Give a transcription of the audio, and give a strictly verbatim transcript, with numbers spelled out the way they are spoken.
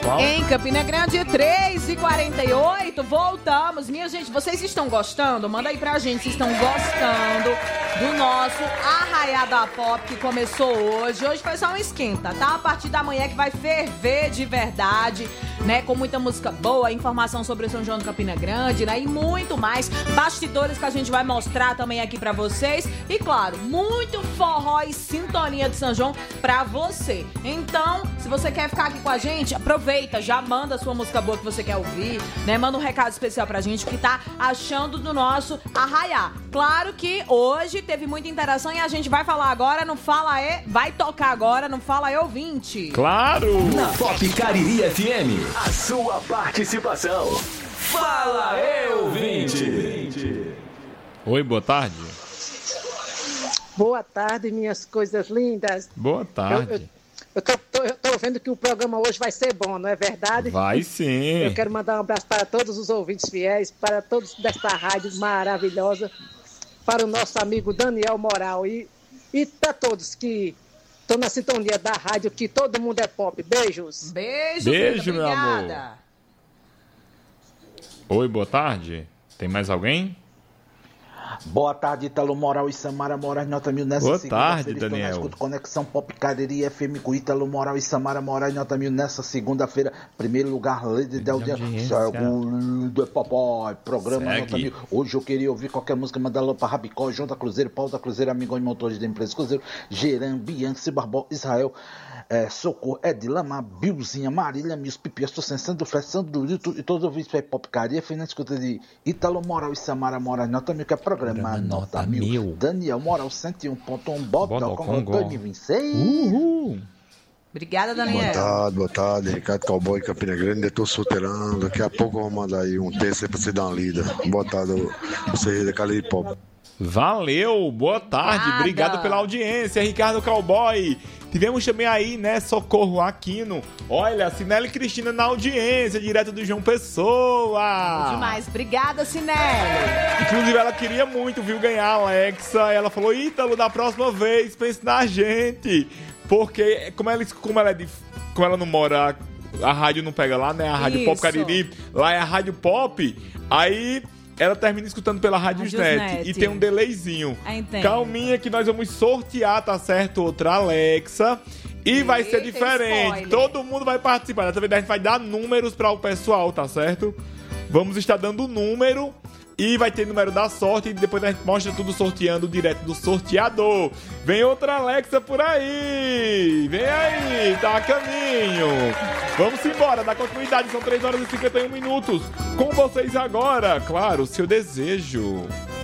Qual? Em Campina Grande, três e quarenta e oito, voltamos. Minha gente, vocês estão gostando? Manda aí pra gente se estão gostando do nosso Arraiá da Pop que começou hoje. Hoje foi só um esquenta, tá? A partir da manhã que vai ferver de verdade, né? Com muita música boa, informação sobre o São João do Campina Grande, né? E muito mais. Bastidores que a gente vai mostrar também aqui pra vocês. E claro, muito forró e sintonia de São João pra você. Então, se você quer ficar aqui com a gente, aproveita, já manda a sua música boa que você quer ouvir, né? Manda um recado especial pra gente, o que tá achando do nosso Arraiá. Claro que hoje teve muita interação e a gente vai falar agora, não fala é, vai tocar agora, não fala é ouvinte. Claro! Na Pop Cariri F M, a sua participação. Fala é ouvinte! Oi, boa tarde. Boa tarde, minhas coisas lindas. Boa tarde. Eu, eu, eu, tô, tô, eu tô vendo que o programa hoje vai ser bom, não é verdade? Vai sim. Eu quero mandar um abraço para todos os ouvintes fiéis, para todos desta rádio maravilhosa, para o nosso amigo Daniel Moral e, e para todos que estão na sintonia da rádio, que todo mundo é pop. Beijos. Beijo, Beijo, meu obrigada. amor. Oi, boa tarde. Tem mais alguém? Boa tarde, Ítalo Moral e Samara Moraes, nota mil nessa Boa segunda-feira. tarde, Daniel. Estou na escuta Conexão Pop Cariri F M com Ítalo Moral e Samara Moraes, nota mil nessa segunda-feira. Primeiro lugar, Lady de audiência. Segundo é papai, programa Segue. nota mil. Hoje eu queria ouvir qualquer música, mandar lá para Rabicó, Junta Cruzeiro, Paulo da Cruzeiro, Amigão e Motores da Empresa Cruzeiro, Geran, Bianchi, Barbó, Israel, é, Socorro, Edilama, Bilzinha, Marília, Mios, Pipi, estou sensando do Fred, Santo do Lito e todos os ouvintes Pop Cariri F M na escuta de Ítalo Moral e Samara Moraes, nota mil, que é programa, programa nota mil. Mil. Daniel Moral, cento e um ponto um, Bodó com dois mil e vinte e seis. Uhul. Obrigada, Daniel. Boa tarde, boa tarde. Ricardo Cowboy, Campina Grande. Eu tô solteirando. Daqui a pouco eu vou mandar aí um texto aí pra você dar uma lida. Boa tarde, você da Cariri Pop. Valeu, boa tarde. Obrigada. Obrigado pela audiência, Ricardo Cowboy. Tivemos também aí, né, Socorro Aquino. Olha, Sinelli Cristina na audiência, direto do João Pessoa. Demais, obrigada, Sinelli. Inclusive, ela queria muito, viu, ganhar a Alexa. Ela falou, Ítalo, da próxima vez, pense na gente. Porque, como ela, como ela, é de, como ela não mora, a rádio não pega lá, né, a Rádio Isso. Pop Cariri, lá é a Rádio Pop, aí... ela termina escutando pela Radiosnet Radiosnet. e tem um delayzinho. Ah, entendo. Calminha que nós vamos sortear, tá certo? Outra Alexa. E vai ser Eita, diferente. spoiler. Todo mundo vai participar. Dessa vez a gente vai dar números para o pessoal, tá certo? Vamos estar dando número e vai ter número da sorte e depois a gente mostra tudo sorteando direto do sorteador. Vem outra Alexa por aí. Vem aí, tá a caminho. Vamos embora, dá continuidade. São três horas e cinquenta e um minutos. Com vocês agora, claro, Seu Desejo.